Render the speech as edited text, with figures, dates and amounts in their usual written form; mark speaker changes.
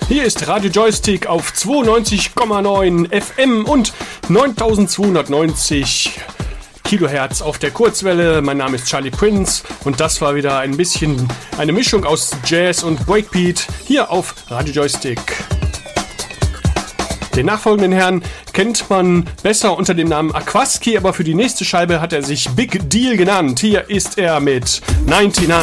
Speaker 1: Hier ist Radio Joystick auf 92,9 FM und 9290 Kilohertz auf der Kurzwelle. Mein Name ist Charlie Prince und das war wieder ein bisschen eine Mischung aus Jazz und Breakbeat hier auf Radio Joystick. Den nachfolgenden Herrn kennt man besser unter dem Namen Aquaski, aber für die nächste Scheibe hat er sich Big Deal genannt. Hier ist er mit 99.